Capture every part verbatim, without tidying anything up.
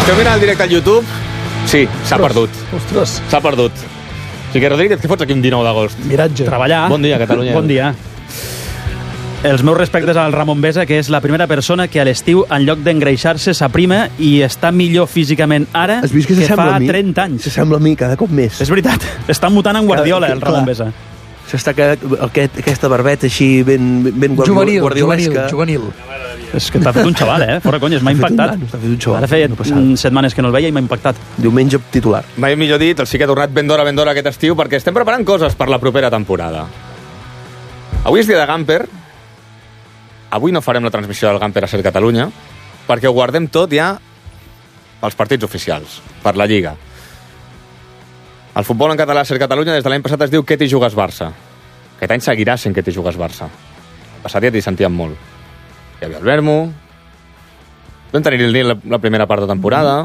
Esteu mirant el directe al YouTube? Sí, s'ha perdut. Ostres. S'ha perdut. O sigui que, Rodríguez, què fots aquí un dinou d'agost? Miratge. Treballar. Bon dia, Catalunya. Bon dia. Els meus respectes al Ramon Besa, que és la primera persona que a l'estiu, en lloc d'engreixar-se, s'aprima i està millor físicament ara Has vist que, que fa a mi? trenta anys. S'assembla a mi cada cop més. És veritat. Està mutant en Guardiola, el Ramon Besa. S'està quedant aquest, aquesta barbeta així ben, ben guardio, Juvenil, guardiolesca. juvenil, juvenil. És que t'ha fet un xaval, eh? Fora conyes, m'ha impactat. T'ha fet un xaval. Ara feia no passava. setmanes que no el veia i m'ha impactat. Diumenge titular. Mai millor dit, el sí que ha tornat ben d'hora, ben d'hora aquest estiu, perquè estem preparant coses per la propera temporada. Avui és dia de Gamper. Avui no farem la transmissió del Gamper a Ser Catalunya, perquè ho guardem tot ja pels partits oficials, per la Lliga. El futbol en català a Ser Catalunya des de l'any passat es diu Què t'hi jugues Barça. Aquest any seguirà sent Què t'hi jugues Barça. El passat ja t'hi sentíem molt. Hi havia el Vermo, vam tenir el Nil la, la primera part de temporada.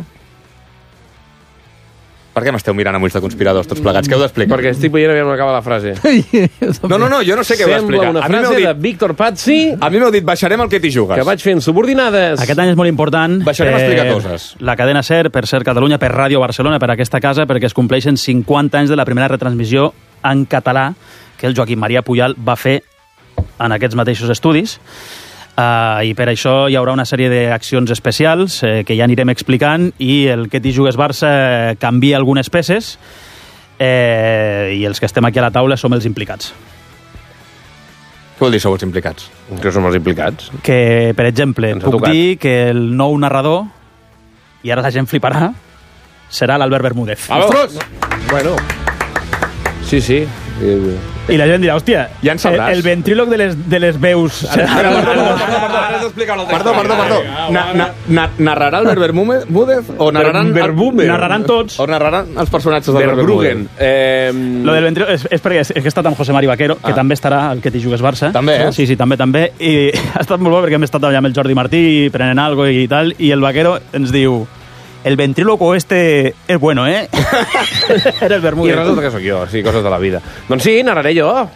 Per què m'esteu mirant amb ulls de conspiradors tots plegats? Què heu d'explicar? Perquè estic veient aviam acaba la frase. No, no, no, jo no sé què heu d'explicar. Sembla una A mi m'heu frase dit, de Víctor Pazzi a mi m'heu dit, baixarem el Què t'hi jugues. que vaig fent subordinades. Aquest any és molt important Baixarem a explicar coses. la cadena SER, per Ser Catalunya, per Ràdio Barcelona, per aquesta casa, perquè es compleixen cinquanta anys de la primera retransmissió en català que el Joaquim Maria Puyal va fer en aquests mateixos estudis. Uh, I per això hi haurà una sèrie d'accions especials eh, que ja anirem explicant, i el Què t'hi jugues Barça eh, canvia algunes peces, eh, i els que estem aquí a la taula som els implicats. Què vol dir, sou els implicats? Que som els implicats. Que, per exemple, Ens ha puc tocat. dir que el nou narrador, i ara la gent fliparà, serà l'Albert Bermúdez. Ostres! Bueno, sí, sí. Eh, I la gent dirà, hòstia, Ja en sabràs. el, el ventríloc de les, de les veus... Ara, ara, perdó, perdó, perdó, perdó, perdó. Na, na, na, narrarà Albert Bermúdez o narraran... Bermúdez. Narraran tots. O narraran els personatges d'Albert Verbruggen. Bermúdez. Eh, Lo del ventríloc és, és perquè és, és que ha estat amb José Mari Vaquero, que Ah. també estarà al Què t'hi jugues Barça. També, eh? Sí, sí, també, també. I ha estat molt bo perquè hem estat allà amb el Jordi Martí prenent algo i tal, i el Vaquero ens diu: el ventríloco este es bueno, ¿eh? Era el I Bermúdez. resulta que sóc jo, sí, coses de la vida. Doncs sí, narraré jo.